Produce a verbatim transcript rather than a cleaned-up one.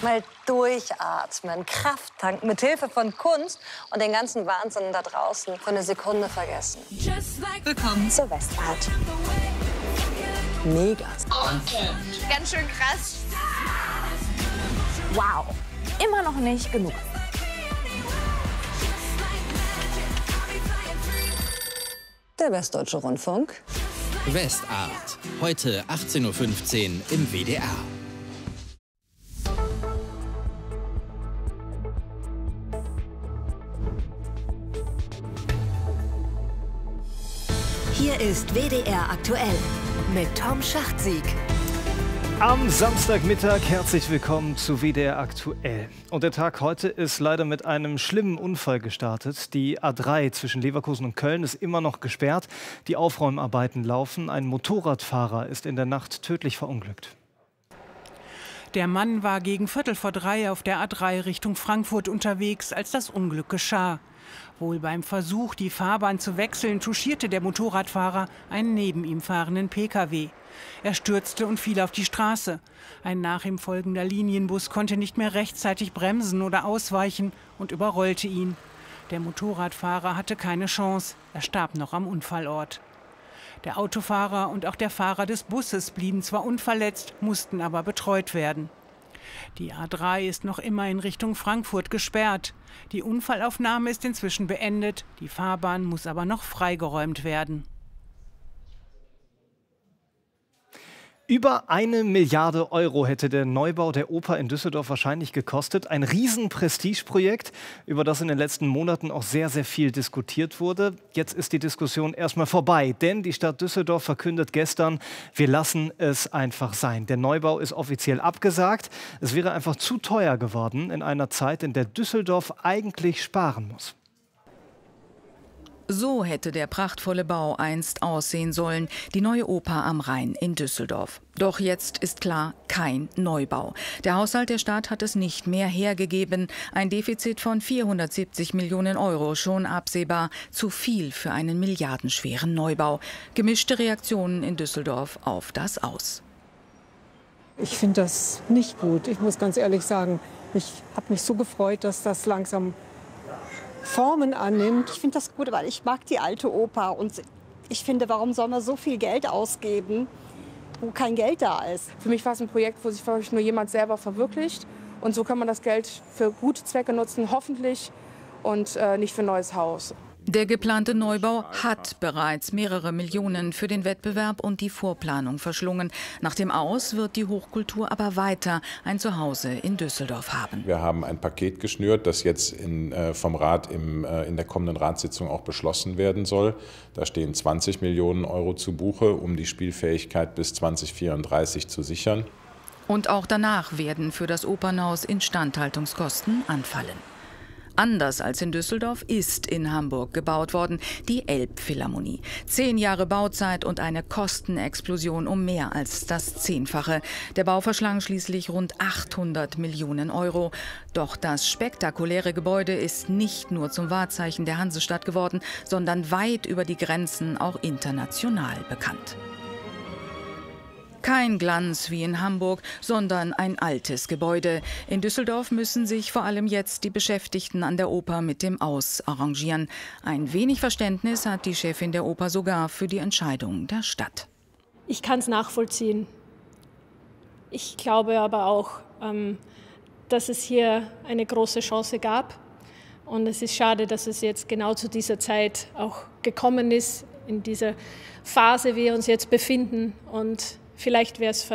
Mal durchatmen, Kraft tanken, mit Hilfe von Kunst und den ganzen Wahnsinn da draußen für eine Sekunde vergessen. Willkommen zur Westart. Mega. Content. Ganz schön krass. Wow. Immer noch nicht genug. Der Westdeutsche Rundfunk. Westart. Heute achtzehn Uhr fünfzehn im W D R. Hier ist W D R aktuell mit Tom Schachtsieg. Am Samstagmittag herzlich willkommen zu W D R aktuell. Und der Tag heute ist leider mit einem schlimmen Unfall gestartet. Die A drei zwischen Leverkusen und Köln ist immer noch gesperrt. Die Aufräumarbeiten laufen. Ein Motorradfahrer ist in der Nacht tödlich verunglückt. Der Mann war gegen Viertel vor drei auf der A drei Richtung Frankfurt unterwegs, als das Unglück geschah. Wohl beim Versuch, die Fahrbahn zu wechseln, touchierte der Motorradfahrer einen neben ihm fahrenden Pkw. Er stürzte und fiel auf die Straße. Ein nach ihm folgender Linienbus konnte nicht mehr rechtzeitig bremsen oder ausweichen und überrollte ihn. Der Motorradfahrer hatte keine Chance. Er starb noch am Unfallort. Der Autofahrer und auch der Fahrer des Busses blieben zwar unverletzt, mussten aber betreut werden. Die A drei ist noch immer in Richtung Frankfurt gesperrt. Die Unfallaufnahme ist inzwischen beendet, die Fahrbahn muss aber noch freigeräumt werden. Über eine Milliarde Euro hätte der Neubau der Oper in Düsseldorf wahrscheinlich gekostet. Ein Riesen-Prestigeprojekt, über das in den letzten Monaten auch sehr, sehr viel diskutiert wurde. Jetzt ist die Diskussion erstmal vorbei, denn die Stadt Düsseldorf verkündet gestern, wir lassen es einfach sein. Der Neubau ist offiziell abgesagt. Es wäre einfach zu teuer geworden in einer Zeit, in der Düsseldorf eigentlich sparen muss. So hätte der prachtvolle Bau einst aussehen sollen, die neue Oper am Rhein in Düsseldorf. Doch jetzt ist klar, kein Neubau. Der Haushalt der Stadt hat es nicht mehr hergegeben. Ein Defizit von vierhundertsiebzig Millionen Euro, schon absehbar. Zu viel für einen milliardenschweren Neubau. Gemischte Reaktionen in Düsseldorf auf das Aus. Ich finde das nicht gut, ich muss ganz ehrlich sagen. Ich habe mich so gefreut, dass das langsam Formen annimmt. Ich finde das gut, weil ich mag die alte Oper und ich finde, warum soll man so viel Geld ausgeben, wo kein Geld da ist? Für mich war es ein Projekt, wo sich nur jemand selber verwirklicht und so kann man das Geld für gute Zwecke nutzen, hoffentlich, und äh, nicht für ein neues Haus. Der geplante Neubau hat bereits mehrere Millionen für den Wettbewerb und die Vorplanung verschlungen. Nach dem Aus wird die Hochkultur aber weiter ein Zuhause in Düsseldorf haben. Wir haben ein Paket geschnürt, das jetzt in, äh, vom Rat im, äh, in der kommenden Ratssitzung auch beschlossen werden soll. Da stehen zwanzig Millionen Euro zu Buche, um die Spielfähigkeit bis zweitausendvierunddreißig zu sichern. Und auch danach werden für das Opernhaus Instandhaltungskosten anfallen. Anders als in Düsseldorf ist in Hamburg gebaut worden, die Elbphilharmonie. Zehn Jahre Bauzeit und eine Kostenexplosion um mehr als das Zehnfache. Der Bau verschlang schließlich rund achthundert Millionen Euro. Doch das spektakuläre Gebäude ist nicht nur zum Wahrzeichen der Hansestadt geworden, sondern weit über die Grenzen auch international bekannt. Kein Glanz wie in Hamburg, sondern ein altes Gebäude. In Düsseldorf müssen sich vor allem jetzt die Beschäftigten an der Oper mit dem Aus arrangieren. Ein wenig Verständnis hat die Chefin der Oper sogar für die Entscheidung der Stadt. Ich kann es nachvollziehen. Ich glaube aber auch, ähm, dass es hier eine große Chance gab. Und es ist schade, dass es jetzt genau zu dieser Zeit auch gekommen ist, in dieser Phase, wie wir uns jetzt befinden. Und vielleicht wäre es